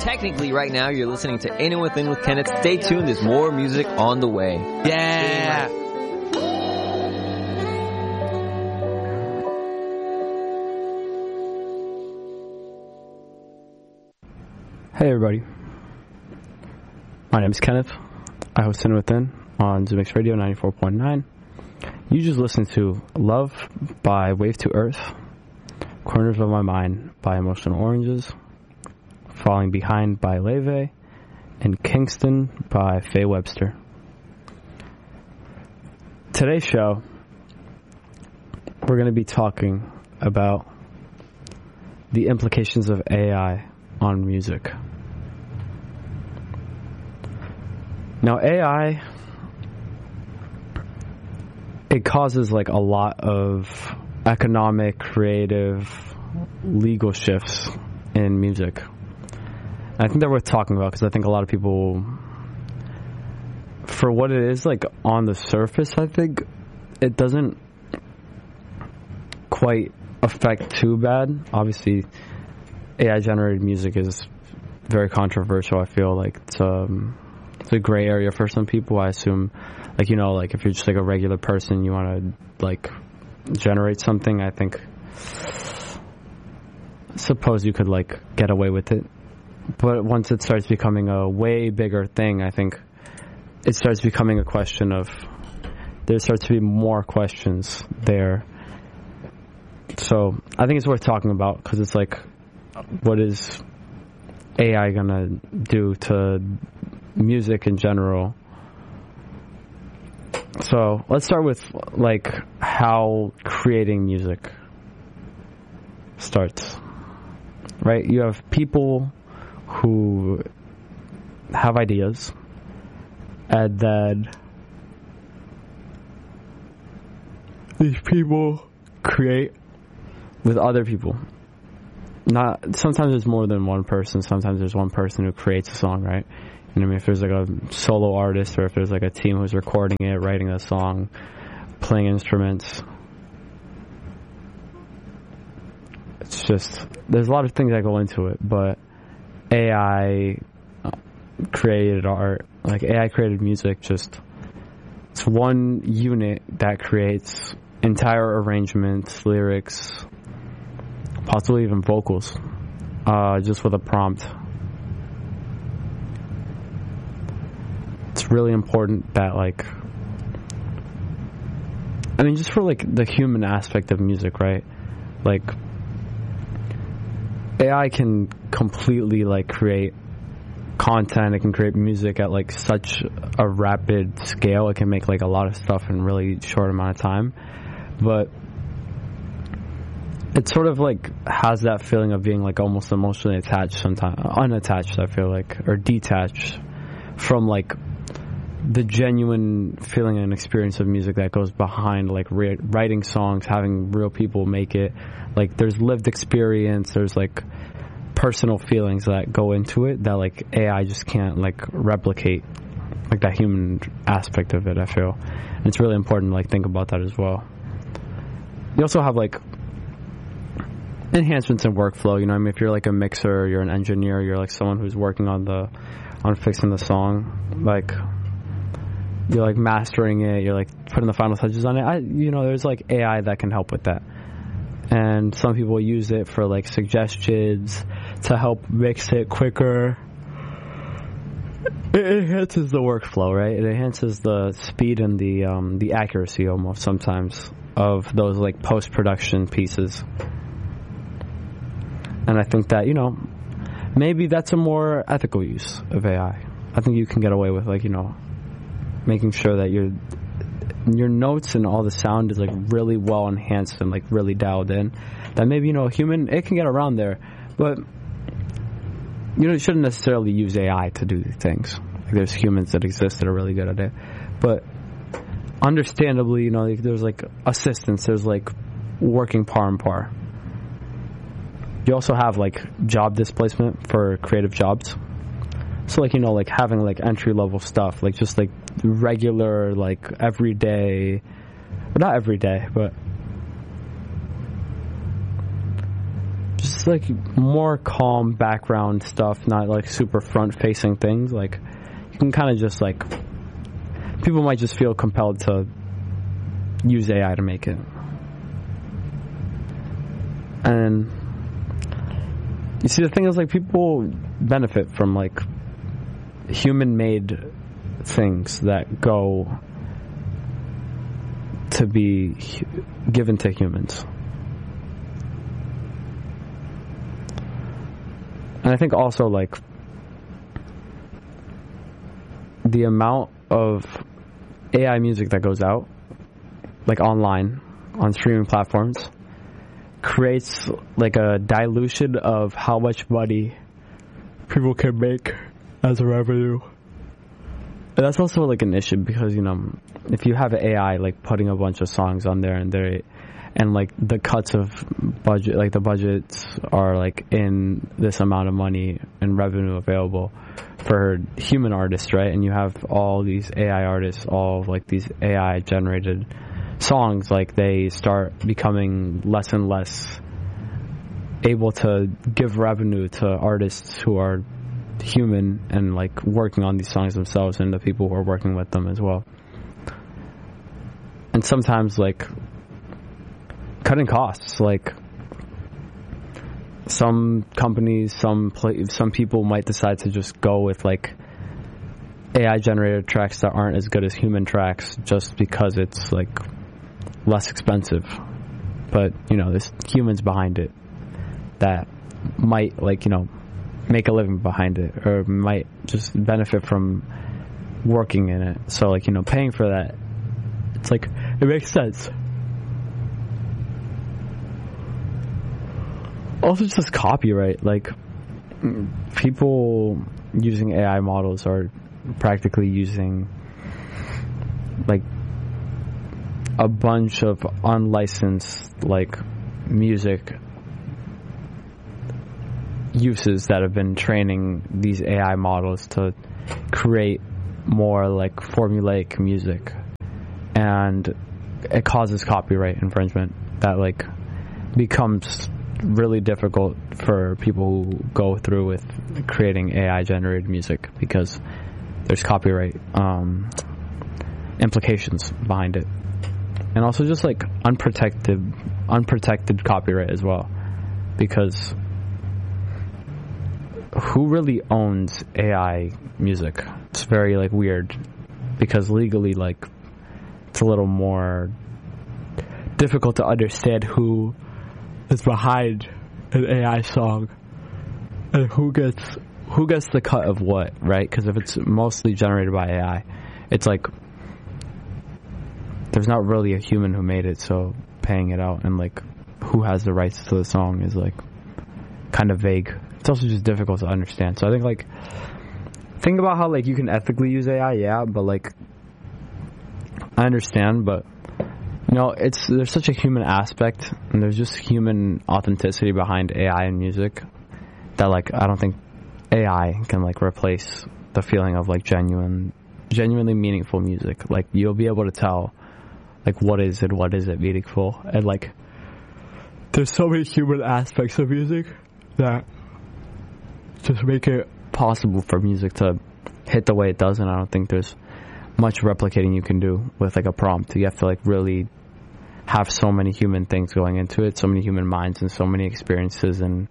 technically right now you're listening to In and Within with Kenneth. Stay tuned, there's more music on the way. Yeah! Hey everybody, my name is Kenneth. I host In and Within on ZoomX Radio 94.9. You just listened to Love by Wave to Earth, Corners of My Mind by Emotional Oranges, Falling Behind by Leve, and Kingston by Faye Webster. Today's show, we're going to be talking about the implications of AI on music. Now, AI, it causes like a lot of economic, creative, legal shifts in music. And I think they're worth talking about because I think a lot of people, for what it is, like on the surface, I think it doesn't quite affect too bad. Obviously, AI-generated music is very controversial. I feel like it's a gray area for some people. I assume, like, you know, like if you're just like a regular person, you want to like generate something, I suppose you could like get away with it. But once it starts becoming a way bigger thing, I think it starts becoming a question of, there starts to be more questions there. So I think it's worth talking about because it's like, what is AI gonna do to music in general? So let's start with like how creating music starts, right? You have people who have ideas and then these people create with other people. Sometimes there's more than one person. Sometimes there's one person who creates a song, right? And I mean, if there's like a solo artist or if there's like a team who's recording it, writing a song, playing instruments, it's just, there's a lot of things that go into it. But AI created art, like AI created music, just, it's one unit that creates entire arrangements, lyrics, possibly even vocals, just with a prompt. It's really important that, like, I mean, just for like the human aspect of music, right? Like, AI can completely like create content. It can create music at like such a rapid scale. It can make like a lot of stuff in a really short amount of time. But it sort of like has that feeling of being like almost emotionally attached sometimes, unattached, I feel like, or detached from like the genuine feeling and experience of music that goes behind like writing songs, having real people make it. Like there's lived experience, there's like personal feelings that go into it that like AI just can't like replicate, like that human aspect of it, I feel. And it's really important to like think about that as well. You also have like enhancements in workflow, you know what I mean? If you're like a mixer, you're an engineer, you're like someone who's working on fixing the song, like you're like mastering it, you're like putting the final touches on it. There's like AI that can help with that. And some people use it for like suggestions to help mix it quicker. It enhances the workflow, right? It enhances the speed and the accuracy almost sometimes of those like post-production pieces. And I think that, maybe that's a more ethical use of AI. I think you can get away with like, making sure that your notes and all the sound is like really well enhanced and like really dialed in. That maybe, human, it can get around there, but you shouldn't necessarily use AI to do things. Like there's humans that exist that are really good at it. But understandably, like, there's like assistance, there's like working par and par. You also have like job displacement for creative jobs. So like, like having like entry level stuff, like just like regular, like everyday, well, not every day, but just it's like more calm background stuff, not like super front facing things. Like you can kind of just like, people might just feel compelled to use AI to make it. And you see, the thing is, like, people benefit from like human made things that go to be given to humans. And I think also, like, the amount of AI music that goes out, like online, on streaming platforms, creates like a dilution of how much money people can make as a revenue. And that's also like an issue because, you know, if you have AI like putting a bunch of songs on there and like the cuts of budget, like the budgets are like in this amount of money and revenue available for human artists, right? And you have all these AI artists, all like these AI generated songs, like they start becoming less and less able to give revenue to artists who are human and like working on these songs themselves and the people who are working with them as well. And sometimes like cutting costs, like some companies, some people might decide to just go with like AI generated tracks that aren't as good as human tracks just because it's like less expensive. But, you know, there's humans behind it that might, like, you know, make a living behind it or might just benefit from working in it. So, like, you know, paying for that, it's like, it makes sense. Also, just copyright. Like, people using AI models are practically using, like, a bunch of unlicensed, like, music uses that have been training these AI models to create more, like, formulaic music. And it causes copyright infringement that, like, becomes really difficult for people who go through with creating AI generated music because there's copyright implications behind it. And also just like unprotected copyright as well, because who really owns AI music? It's very like weird because legally, like, it's a little more difficult to understand who is behind an AI song and who gets the cut of what, right? Because if it's mostly generated by AI, it's like there's not really a human who made it, so paying it out and like who has the rights to the song is like kind of vague. It's also just difficult to understand. So I think like think about how like you can ethically use AI, yeah, but like I understand, but you know, there's such a human aspect and there's just human authenticity behind AI and music that like I don't think AI can like replace the feeling of like genuinely meaningful music. Like you'll be able to tell like what is it meaningful, and like there's so many human aspects of music that just make it possible for music to hit the way it does. And I don't think there's much replicating you can do with like a prompt. You have to like really have so many human things going into it, so many human minds and so many experiences, and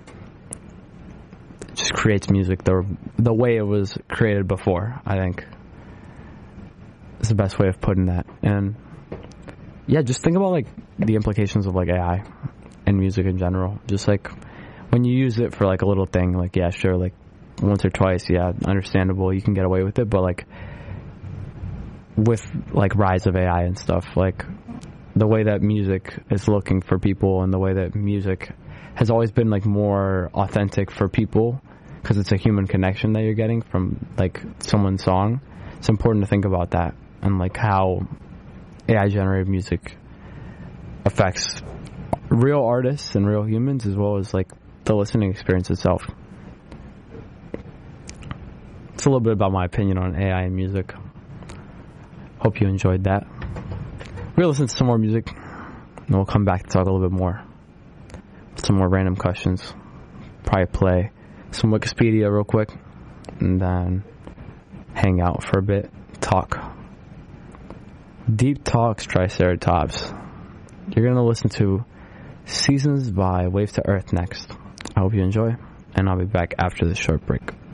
it just creates music the way it was created before, I think is the best way of putting that. And yeah, just think about like the implications of like AI and music in general. Just like when you use it for like a little thing, like yeah, sure, like once or twice, yeah, understandable, you can get away with it. But like with like rise of AI and stuff, like the way that music is looking for people and the way that music has always been like more authentic for people because it's a human connection that you're getting from like someone's song. It's important to think about that and like how AI generated music affects real artists and real humans as well as like the listening experience itself. It's a little bit about my opinion on AI and music. Hope you enjoyed that. We're going to listen to some more music and we'll come back to talk a little bit more. some more random questions. Probably play some Wikipedia real quick, and then hang out for a bit, talk. Deep Talks Triceratops. You're going to listen to Seasons by Wave to Earth next. I hope you enjoy, and I'll be back after this short break.